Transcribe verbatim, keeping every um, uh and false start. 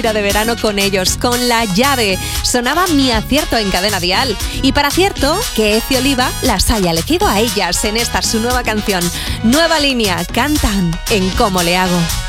de verano con ellos, con La Llave. Sonaba Mi Acierto en Cadena Dial. Y para acierto, que Eci Oliva las haya elegido a ellas en esta su nueva canción. Nueva Línea, cantan en Cómo le hago.